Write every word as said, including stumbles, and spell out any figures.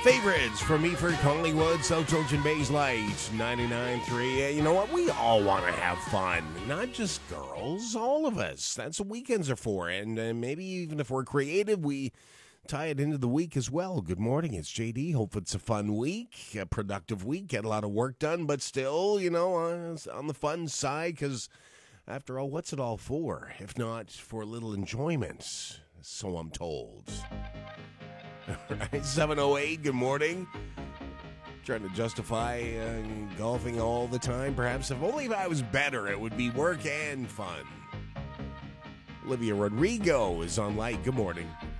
Favorites from Eford, Collingwood, South Trojan Bay's Light, ninety-nine point three. You know what? We all want to have fun. Not just girls, all of us. That's what weekends are for. And uh, maybe even if we're creative, we tie it into the week as well. Good morning, it's J D. Hope it's a fun week, a productive week. Get a lot of work done, but still, you know, on, on the fun side, because after all, what's it all for? If not for a little enjoyment, so I'm told. All right, seven oh eight, good morning. Trying to justify uh, golfing all the time, perhaps. If only if I was better, it would be work and fun. Olivia Rodrigo is on Light. Good morning.